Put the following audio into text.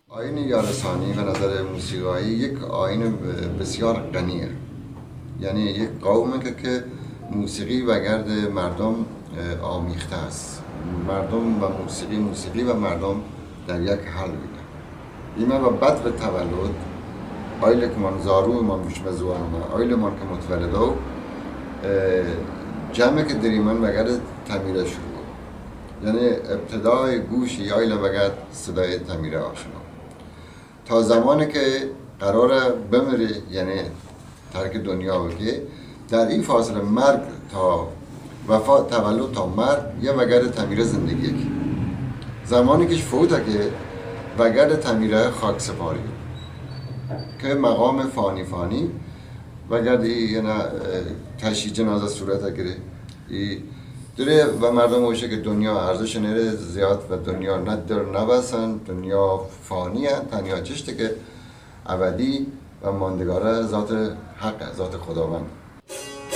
آیین یارسانی به نظر موسیقایی یک آیین بسیار غنیه. یعنی یک قومه که موسیقی و گرد مردم آمیخته است. مردم و موسیقی و مردم در یک حل بینه. ایمه و بعد به تولد آیل که من زارو من بشم زوانم آیل من که متولدو جمعه که دریمن بگرد تمیره شروع. یعنی ابتدای گوشی آیل بگرد صدای تمیره آشنا تا زمانی که قراره بمیری، یعنی ترک دنیا بگی، در این فاصله مرگ تا وفات، تولد تا مرگ یه وگرد تمیره زندگی کی زمانی که فوته که وگرد تمیره خاک سپاری که مقام فانی وگرد یعنی تشییع جنازه صورت گیره داره و مردم باشه که دنیا ارزش نره زیاد و دنیا ندر نبسن، دنیا فانیه، تنها چشته که ابدی و ماندگاره ذات حق، ذات خداوند.